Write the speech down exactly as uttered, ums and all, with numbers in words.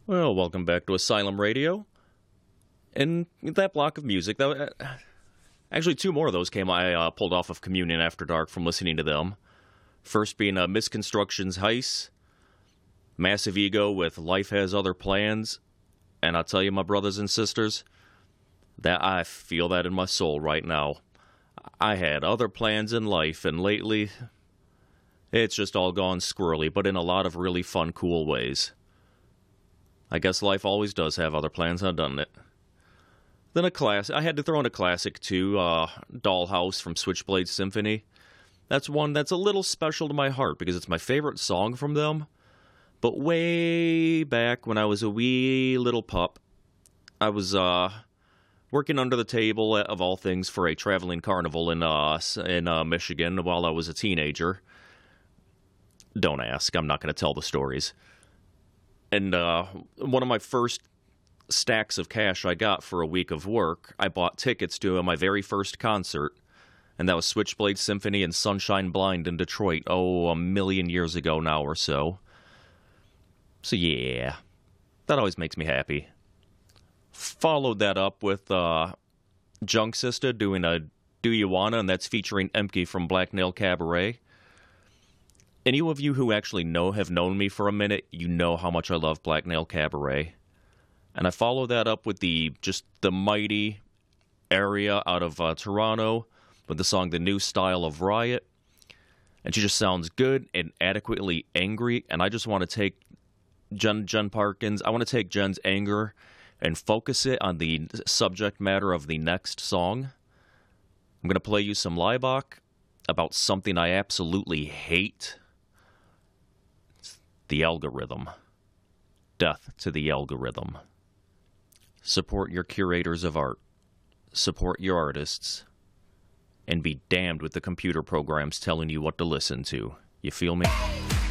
Well, welcome back to Asylum Radio. And that block of music, that actually two more of those came I uh, pulled off of Communion After Dark from listening to them. First being uh, Misconstruction's Heist, Massive Ego with Life Has Other Plans, and I'll tell you, my brothers and sisters, that I feel that in my soul right now. I had other plans in life, and lately, it's just all gone squirrely, but in a lot of really fun, cool ways. I guess life always does have other plans, huh, doesn't it? Then a class, I had to throw in a classic too, uh, Dollhouse from Switchblade Symphony. That's one that's a little special to my heart because it's my favorite song from them. But way back when I was a wee little pup, I was uh, working under the table, of all things, for a traveling carnival in uh, in uh, Michigan while I was a teenager. Don't ask, I'm not going to tell the stories. And uh, one of my first stacks of cash I got for a week of work, I bought tickets to my very first concert, and that was Switchblade Symphony and Sunshine Blind in Detroit, oh, a million years ago now or so. So yeah, that always makes me happy. Followed that up with uh, Junk Sister doing a Do You Wanna, and that's featuring Emke from Black Nail Cabaret. Any of you who actually know have known me for a minute, you know how much I love Black Nail Cabaret. And I follow that up with the just the mighty area out of uh, Toronto with the song The New Style of Riot. And she just sounds good and adequately angry. And I just want to take Jen, Jen Parkins, I want to take Jen's anger and focus it on the subject matter of the next song. I'm going to play you some Laibach about something I absolutely hate. The algorithm. Death to the algorithm. Support your curators of art. Support your artists. And be damned with the computer programs telling you what to listen to. You feel me?